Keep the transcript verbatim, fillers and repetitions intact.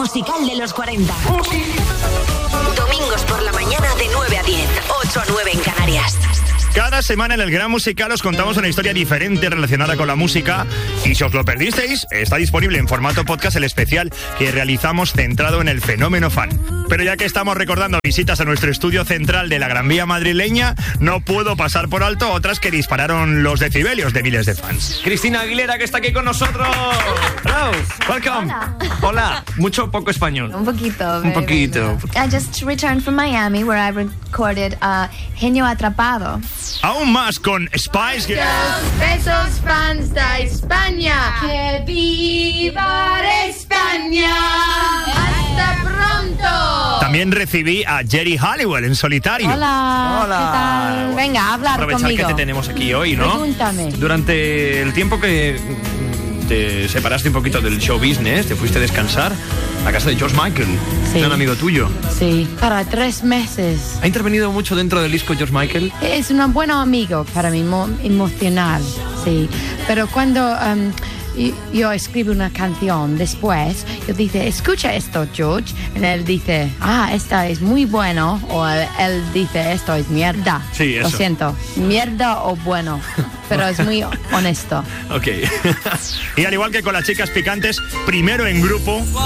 musical de los cuarenta. Domingos por la mañana de nueve a diez, ocho a nueve en Canarias. Cada semana en el Gran Musical os contamos una historia diferente relacionada con la música y si os lo perdisteis, está disponible en formato podcast el especial que realizamos centrado en el fenómeno fan. Pero ya que estamos recordando visitas a nuestro estudio central de la Gran Vía madrileña, no puedo pasar por alto otras que dispararon los decibelios de miles de fans. Cristina Aguilera, que está aquí con nosotros. Hello, welcome. Hola. Hola. Mucho o poco español. Un poquito. Un poquito. I just returned from Miami where I recorded uh, Genio Atrapado. Aún más con Spice Girls. Besos fans de España. ¡Que viva España! ¡Hasta pronto! También recibí a Geri Halliwell en solitario. Hola, Hola. ¿qué tal? Venga, a hablar Aprovechar conmigo. que te tenemos aquí hoy, ¿no? Pregúntame. Durante el tiempo que te separaste un poquito del show business, te fuiste a descansar a casa de George Michael, Sí. un amigo tuyo. Sí, para tres meses. ¿Ha intervenido mucho dentro del disco George Michael? Es un buen amigo para mí, mo- emocional, sí. Pero cuando um, y- yo escribo una canción después, yo dice, escucha esto, George. Y él dice, ah, esta es muy bueno. O él, él dice, esto es mierda. Sí, eso. Lo siento, mierda o bueno. Pero es muy honesto. Ok. Y al igual que con las chicas picantes, primero en grupo